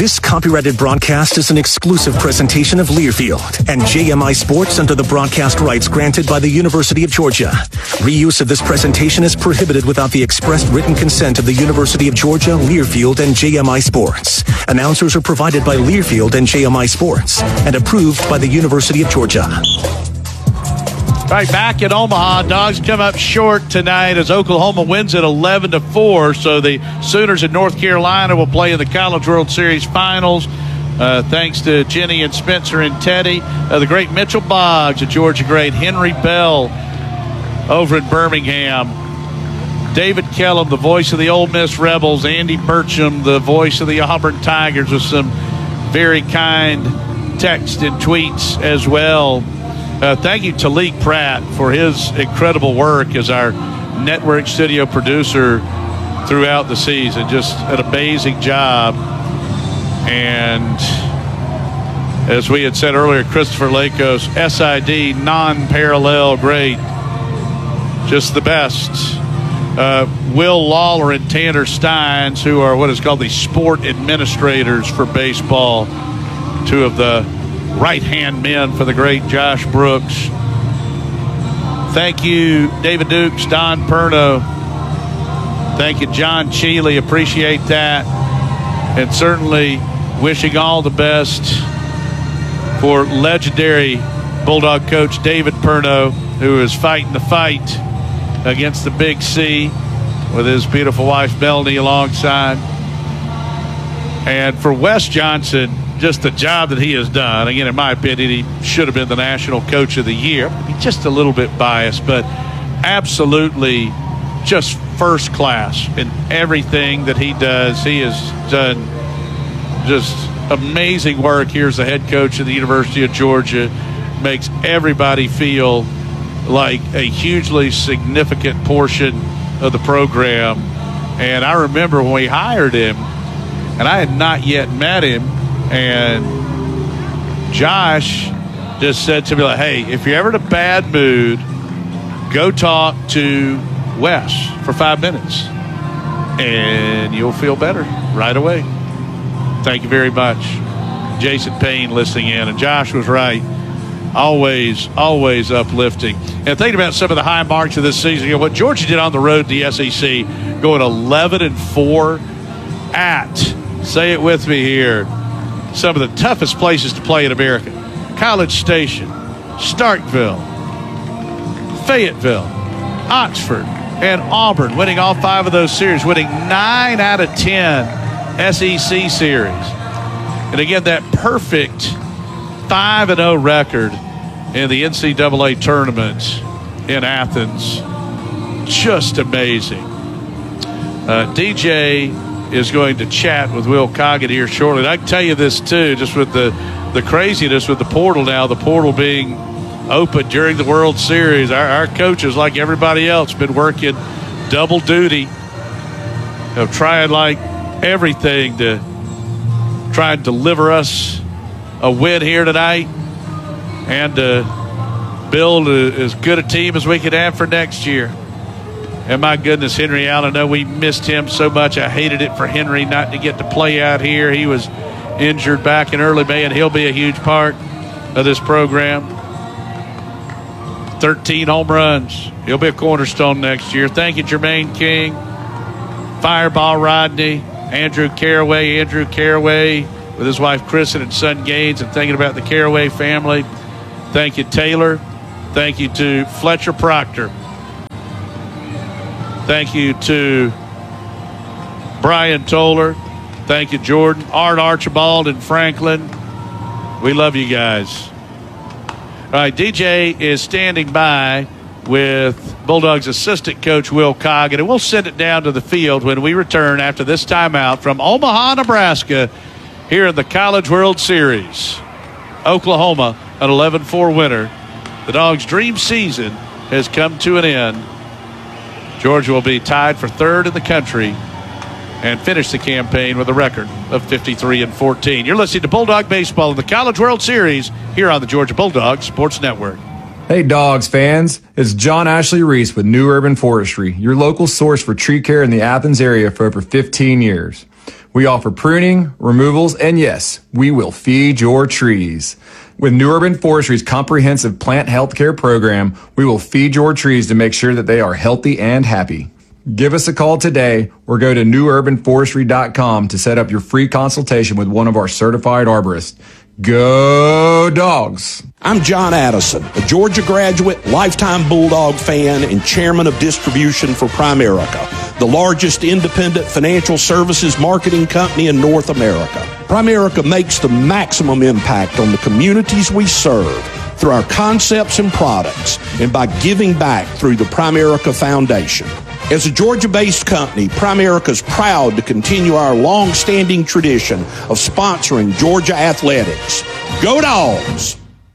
This copyrighted broadcast is an exclusive presentation of Learfield and JMI Sports under the broadcast rights granted by the University of Georgia. Reuse of this presentation is prohibited without the expressed written consent of the University of Georgia, Learfield, and JMI Sports. Announcers are provided by Learfield and JMI Sports and approved by the University of Georgia. All right, back in Omaha, Dogs come up short tonight as Oklahoma wins it 11-4. So the Sooners in North Carolina will play in the College World Series Finals. Thanks to Jenny and Spencer and Teddy. The great Mitchell Boggs, a Georgia great. Henry Bell over in Birmingham. David Kellum, the voice of the Ole Miss Rebels. Andy Burcham, the voice of the Auburn Tigers, with some very kind text and tweets as well. Thank you to Leek Pratt for his incredible work as our network studio producer throughout the season. Just an amazing job. And as we had said earlier, Christopher Lakos, SID, non-parallel great. Just the best. Will Lawler and Tanner Steins, who are what is called the sport administrators for baseball, two of the right-hand men for the great Josh Brooks. Thank you, David Dukes, Don Perno. Thank you, John Cheeley. Appreciate that. And certainly wishing all the best for legendary Bulldog coach David Perno, who is fighting the fight against the Big C with his beautiful wife Melanie alongside. And for Wes Johnson, just the job that he has done. Again, in my opinion, he should have been the National Coach of the Year. He's just a little bit biased, but absolutely just first class in everything that he does. He has done just amazing work here as the head coach of the University of Georgia. Makes everybody feel like a hugely significant portion of the program. And I remember when we hired him, and I had not yet met him, and Josh just said to me, like, hey, if you're ever in a bad mood, go talk to Wes for 5 minutes and you'll feel better right away. Thank you very much. Jason Payne listening in, and Josh was right. Always uplifting. And thinking about some of the high marks of this season, you know, what Georgia did on the road to the SEC, going 11-4 at, say it with me here, some of the toughest places to play in America. College Station, Starkville, Fayetteville, Oxford, and Auburn, winning all 5 of those series, winning 9 out of 10 SEC series. And again, that perfect 5-0 record in the NCAA tournament in Athens. Just amazing. DJ is going to chat with Will Coggett here shortly. And I can tell you this, too, just with the craziness with the portal now, the portal being open during the World Series. Our coaches, like everybody else, been working double duty of trying like everything to try and deliver us a win here tonight and to build as good a team as we could have for next year. And my goodness, Henry Allen, I know we missed him so much. I hated it for Henry not to get to play out here. He was injured back in early May, and he'll be a huge part of this program. 13 home runs. He'll be a cornerstone next year. Thank you, Jermaine King, Fireball Rodney, Andrew Caraway with his wife Kristen and son Gaines, and thinking about the Caraway family. Thank you, Taylor. Thank you to Fletcher Proctor. Thank you to Brian Toller. Thank you, Jordan, Art Archibald, and Franklin. We love you guys. All right, DJ is standing by with Bulldogs assistant coach Will Coggett, and we'll send it down to the field when we return after this timeout from Omaha, Nebraska, here in the College World Series. Oklahoma, an 11-4 winner. The Dogs' dream season has come to an end. Georgia will be tied for third in the country and finish the campaign with a record of 53-14. You're listening to Bulldog Baseball in the College World Series here on the Georgia Bulldogs Sports Network. Hey, Dogs fans. It's John Ashley Reese with New Urban Forestry, your local source for tree care in the Athens area for over 15 years. We offer pruning, removals, and yes, we will feed your trees. With New Urban Forestry's comprehensive plant health care program, we will feed your trees to make sure that they are healthy and happy. Give us a call today or go to newurbanforestry.com to set up your free consultation with one of our certified arborists. Go Dogs! I'm John Addison, a Georgia graduate, lifetime Bulldog fan, and chairman of distribution for Primerica, the largest independent financial services marketing company in North America. Primerica makes the maximum impact on the communities we serve through our concepts and products and by giving back through the Primerica Foundation. As a Georgia-based company, Primerica is proud to continue our long-standing tradition of sponsoring Georgia athletics. Go Dogs!